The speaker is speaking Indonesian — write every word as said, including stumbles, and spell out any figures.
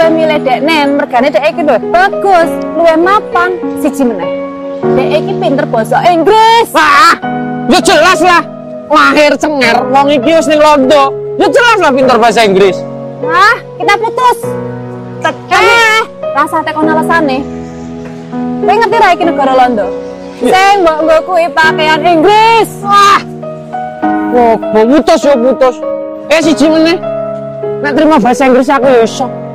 luwih milih dekne mergane dek iki lho bagus, luwih mapan siji meneh. Dek iki pinter basa Inggris. Wah, ya jelas lah. Lahir cenger wong iki wis ning Londo. Ya jelas lah pinter bahasa Inggris. Wah, kita putus. Eh, rasa tekon alasane. Kowe ngerti ra iki negara Londo? Sing mbok nggo kuwi pakaian Inggris. Wah. Oh, putus ya putus. Eh siji meneh. Nek terima bahasa Inggris aku ya iso.